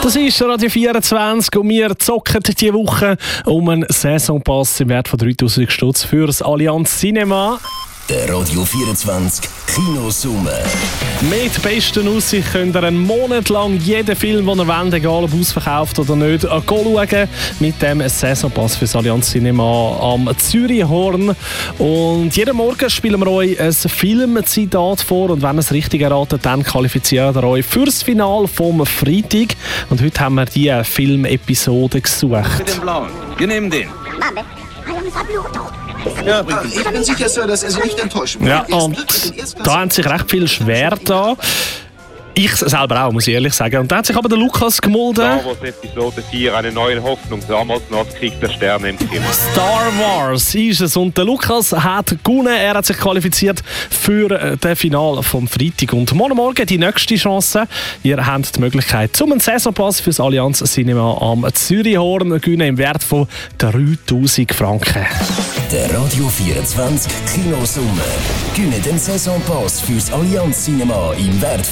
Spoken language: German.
Das ist Radio 24 und wir zocken diese Woche um einen Saisonpass im Wert von 3000 Stutz für das Allianz Cinema. Der Radio 24 Kinosummer. Mit besten Aussicht könnt ihr einen Monat lang jeden Film, den ihr wollt, egal ob ausverkauft oder nicht, schauen. Mit dem Saisonpass für das Allianz Cinema am Zürichhorn. Und jeden Morgen spielen wir euch ein Filmzitat vor. Und wenn ihr es richtig erratet, dann qualifiziert ihr euch für das Finale vom Freitag. Und heute haben wir diese Filmepisode gesucht. Mit dem Blauen. Wir nehmen den. Mame, eine Verblutung. Ja, Ich bin sicher, Sir, dass er Sie nicht enttäuschen wird. Ja, und da haben sich recht viel schwer da. Ich selber auch, muss ich ehrlich sagen. Und da hat sich aber der Lukas gemolden. Star Wars Episode 4, eine neue Hoffnung, damals noch als Krieg der Sterne im Kino. Star Wars ist es. Und der Lukas hat gewonnen. Er hat sich qualifiziert für das Finale vom Freitag. Und morgen die nächste Chance. Ihr habt die Möglichkeit, zum einen Saisonpass für das Allianz Cinema am Zürichhorn zu gewinnen im Wert von 3000 Franken. Der Radio 24 Kinosummer. Gewinnt den Saisonpass fürs Allianz Cinema im Wert